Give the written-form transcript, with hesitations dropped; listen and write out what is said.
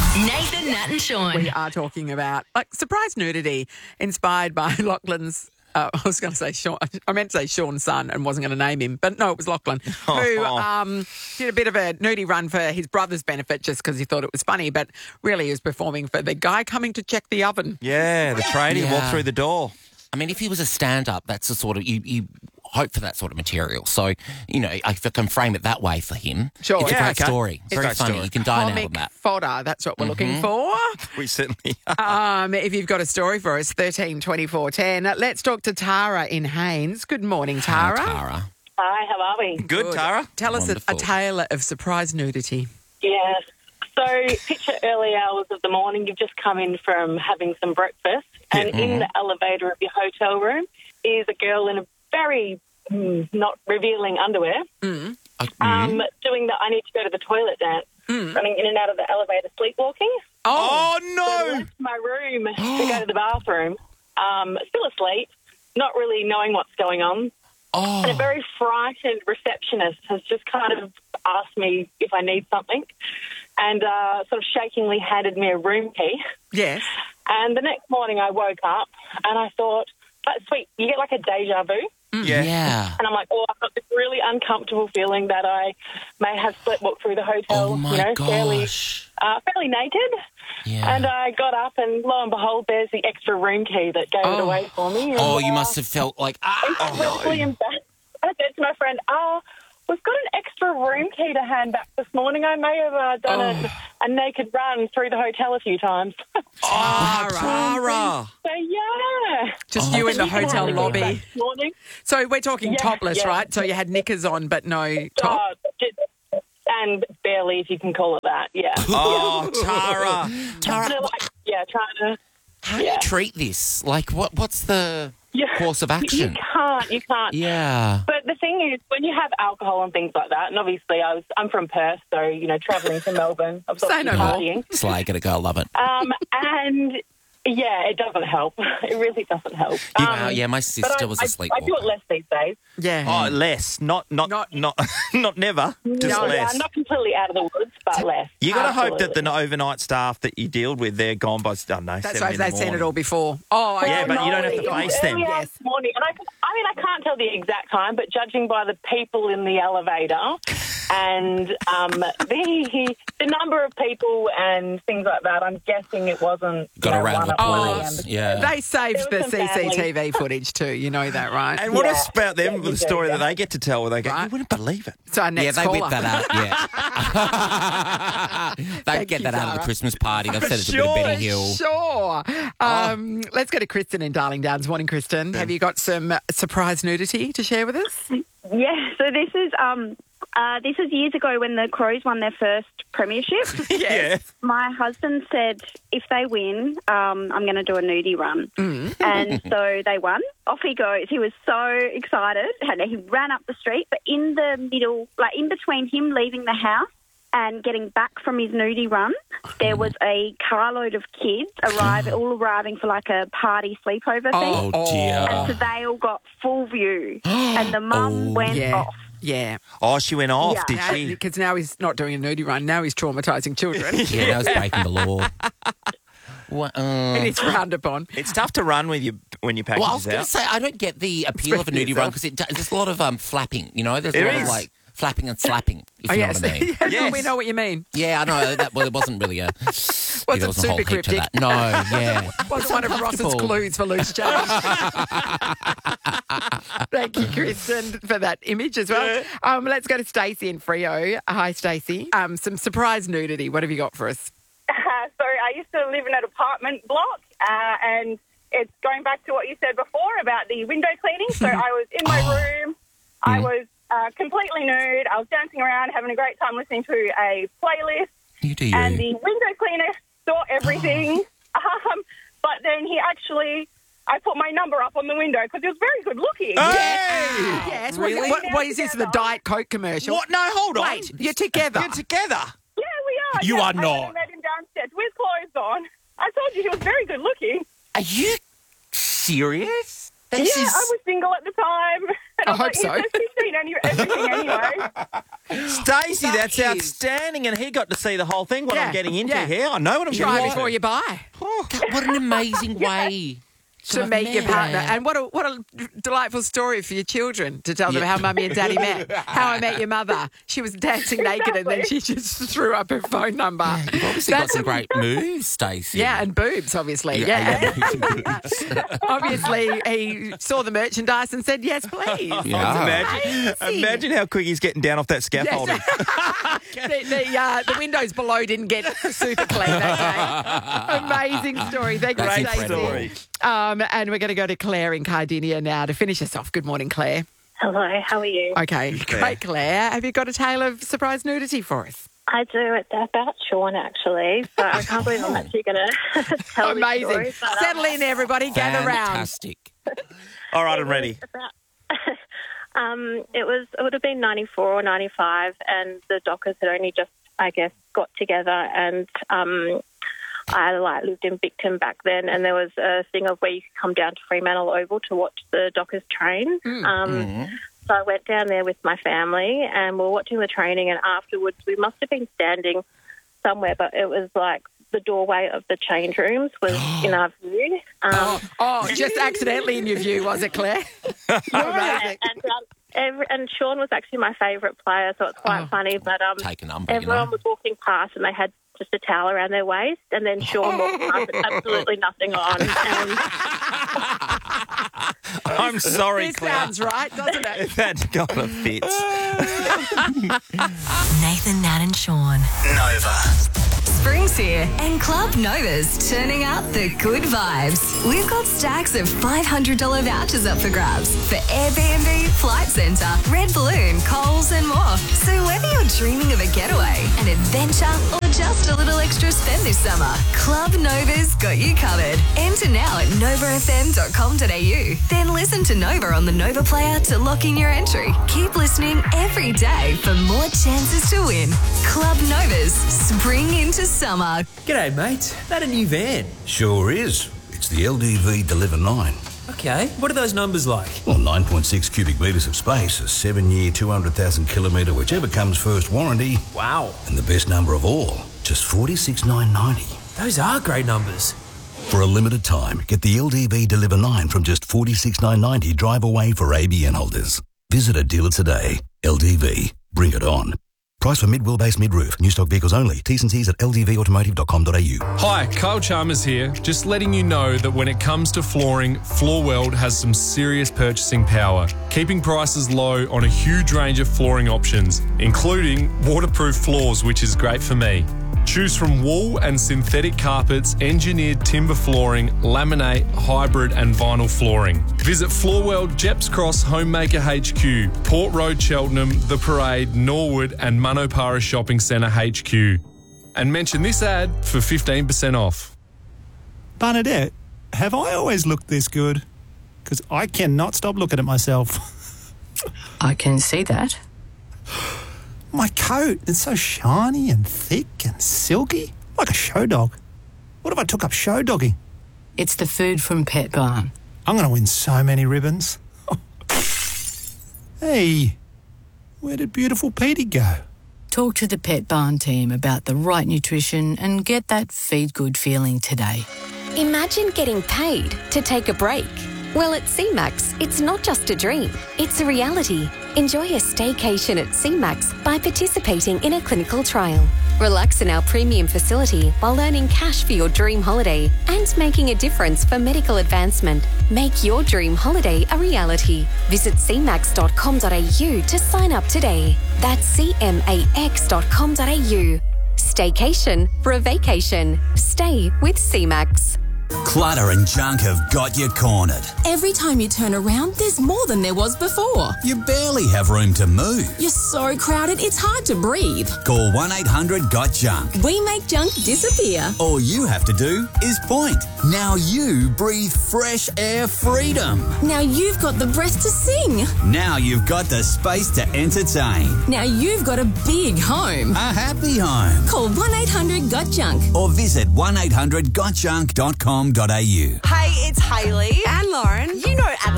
Nathan, Nat and Sean. We are talking about surprise nudity inspired by Lachlan's. I was going to say Sean. I meant to say Sean's son and wasn't going to name him, but no, it was Lachlan who did a bit of a nudie run for his brother's benefit just because he thought it was funny, but really he was performing for the guy coming to check the oven. Yeah, the tradie walked through the door. I mean, if he was a stand-up, that's the sort of you hope for that sort of material. So, you know, if I can frame it that way for him, Sure. it's a great story. It's a Very great funny. story. You can dine out Comic on that. fodder, that's what we're looking for. We certainly are. If you've got a story for us, 13 24 10. Let's talk to Tara in Haynes. Good morning, Tara. Tara. Hi, how are we? Good, Tara. Tell us a Wonderful. tale of surprise nudity. Yes. So, picture early hours of the morning. You've just come in from having some breakfast, and in the elevator of your hotel room is a girl in a very not revealing underwear doing the I need to go to the toilet dance, running in and out of the elevator sleepwalking. Oh, So I no. left my room to go to the bathroom, still asleep, not really knowing what's going on. Oh, And a very frightened receptionist has just kind of asked me if I need something and sort of shakingly handed me a room key. Yes. And the next morning I woke up and I thought, that's sweet, you get like a deja vu. yeah. And I'm like, I've got this really uncomfortable feeling that I may have sleepwalked through the hotel, Oh, my gosh. fairly naked. Yeah. And I got up and lo and behold, there's the extra room key that gave it away for me. And, Oh, you must have felt like, incredibly embarrassed. I said to my friend, we've got an extra room key to hand back this morning. I may have done a naked run through the hotel a few times. Tara. So, yeah. Just you in the hotel This lobby. morning. So we're talking Yeah, topless, yeah. right? So you had knickers on but no top? And barely, if you can call it that, yeah. Oh, Tara. Tara, Trying to... how do you treat this? Like, what's the Yeah. course of action? You can't. Yeah. But the thing is, when you have alcohol and things like that, and obviously I'm from Perth, so, you know, travelling to Melbourne, I've got Say no partying. Slay, gotta go, love it. And, yeah, it doesn't help. It really doesn't help. Yeah, my But sister was a I sleepwalker. do it less these days. Yeah. Oh, less. Not never. Just No, less. I'm not completely out of the woods, but less. You got to hope that Absolutely. the overnight staff that you deal with, they're gone by, I don't know, That's 7 right, in the they've seen it morning. all before. Oh, Yeah, but you don't have to It was face them. early hours Yes. morning, and I can't tell the exact time, but judging by the people in the elevator and the number of people and things like that, I'm guessing it wasn't Got a round of one at 1 applause. a.m. Yeah. They saved the There was some CCTV footage too. You know that, right? And what Yeah. about them, Yeah, the you story do, that they get to tell where they go, Right. you wouldn't believe it. So our Yeah, next they caller. whip that out, yeah. They Thank get you, that out of the Tara. Christmas party. They've said it's a bit of Sure, Benny Hill. Sure. Let's go to Kristen in Darling Downs. Morning, Kristen. Have you got some surprise nudity to share with us? Yeah, so this is years ago when the Crows won their first premiership. Yeah. My husband said, if they win, I'm going to do a nudie run. And so they won. Off he goes. He was so excited. And he ran up the street, but in the middle, like in between him leaving the house and getting back from his nudie run, there was a carload of kids all arriving for like a party sleepover thing. Oh, dear. And so they all got full view. And the mum went Yeah. off. Yeah. Oh, she went off, Yeah. did she? Because now he's not doing a nudie run. Now he's traumatising children. Yeah, that was breaking the law. What, And it's frowned upon. It's tough to run with you when your package well, I was is going out. to say, I don't get the appeal of a nudie run because there's a lot of flapping, you know? There's a There lot of, is. like, flapping and slapping, if you know what I mean. Yes. We know what you mean. Yeah, I know. It wasn't really a... Wasn't there was a whole super heap to cryptic. that. No, yeah. Wasn't one of Ross's uncomfortable. clues for loose change. Thank you, Kristen, for that image as well. Let's go to Stacey in Freo. Hi, Stacey. Some surprise nudity. What have you got for us? So I used to live in an apartment block, and it's going back to what you said before about the window cleaning. So I was in my room. I was completely nude. I was dancing around, having a great time listening to a playlist. You do And you. the window cleaner saw everything. But then I put my number up on the window because it was very good looking. Yes. Really? What is this, the Diet Coke commercial? What? No, hold on. Wait, you're together. You're together. Yeah, we are. You yeah. are I went not. and met him downstairs with clothes on. I told you he was very good looking. Are you serious? Yeah, I was single at the time. And I hope so. He's seen everything anyway. Stacey, that's That is- outstanding. And he got to see the whole thing, what Yeah, I'm getting into yeah. here. I know what I'm Try getting into. before you buy. What an amazing way To meet your partner. And what a delightful story for your children to tell them how Mummy and Daddy met. How I met your mother. She was dancing naked and then she just threw up her phone number. You've obviously got some great moves, Stacey. Yeah, and boobs, obviously. Yeah. Obviously, he saw the merchandise and said, yes, please. Yeah. Imagine how quick he's getting down off that scaffolding. The windows below didn't get super clean that day. Amazing story. Thank you, Great Stacey. story. And we're going to go to Claire in Cardinia now to finish us off. Good morning, Claire. Hello, how are you? Okay, great, Claire. Have you got a tale of surprise nudity for us? I do. It's about Sean, actually. So I can't believe I'm actually going to tell Amazing. this story. But, Settle in, everybody. Gather round. Fantastic. All right, I'm ready. It would have been 94 or 95, and the Dockers had only just, I guess, got together, and I lived in Bicton back then, and there was a thing of where you could come down to Fremantle Oval to watch the Dockers train. So I went down there with my family, and we were watching the training, and afterwards we must have been standing somewhere, but it was like the doorway of the change rooms was in our view. Just accidentally in your view, was it, Claire? Yeah, and Sean was actually my favourite player, so it's quite funny. But Take a number, everyone was walking past, and they had just a towel around their waist, and then Sean walked past with absolutely nothing on. And I'm sorry, This Claire. sounds right, doesn't it? That kind of fits. Nathan, Nat and Sean. Nova. Spring's here and Club Nova's turning up the good vibes. We've got stacks of $500 vouchers up for grabs for Airbnb, Flight Centre, Red Balloon, Coles and more. So whether you're dreaming of a getaway, an adventure or just a little extra spend this summer, Club Nova's got you covered. Enter now at novafm.com.au. Then listen to Nova on the Nova player to lock in your entry. Keep listening every day for more chances to win. Club Nova's Spring into Summer. G'day, mate. That a new van? Sure is. It's the LDV Deliver 9. Okay, what are those numbers like? Well, 9.6 cubic metres of space, a 7-year, 200,000 kilometre, whichever comes first warranty. Wow. And the best number of all, just 46,990. Those are great numbers. For a limited time, get the LDV Deliver 9 from just 46,990 drive away for ABN holders. Visit a dealer today. LDV. Bring it on. Price for mid-wheelbase, mid-roof. New stock vehicles only. T's and C's at ldvautomotive.com.au. Hi, Kyle Chalmers here. Just letting you know that when it comes to flooring, Floorweld has some serious purchasing power, keeping prices low on a huge range of flooring options, including waterproof floors, which is great for me. Choose from wool and synthetic carpets, engineered timber flooring, laminate, hybrid and vinyl flooring. Visit Floorweld, Jeps Cross, Homemaker HQ, Port Road, Cheltenham, The Parade, Norwood and Manopara Shopping Centre HQ. And mention this ad for 15% off. Bernadette, have I always looked this good? Because I cannot stop looking at myself. I can see that. My coat, it's so shiny and thick and silky, like a show dog. What if I took up show dogging? It's the food from Pet Barn. I'm going to win so many ribbons. Hey, where did beautiful Petey go? Talk to the Pet Barn team about the right nutrition and get that feed good feeling today. Imagine getting paid to take a break. Well, at CMAX, it's not just a dream, it's a reality. Enjoy a staycation at CMAX by participating in a clinical trial. Relax in our premium facility while earning cash for your dream holiday and making a difference for medical advancement. Make your dream holiday a reality. Visit cmax.com.au to sign up today. That's cmax.com.au. Staycation for a vacation. Stay with CMAX. Clutter and junk have got you cornered. Every time you turn around, there's more than there was before. You barely have room to move. You're so crowded, it's hard to breathe. Call 1-800-GOT-JUNK. We make junk disappear. All you have to do is point. Now you breathe fresh air freedom. Now you've got the breath to sing. Now you've got the space to entertain. Now you've got a big home. A happy home. Call 1-800-GOT-JUNK. Or visit 1-800-GOTJUNK.com. Hey, it's Hayley and Lauren. You know Adelaide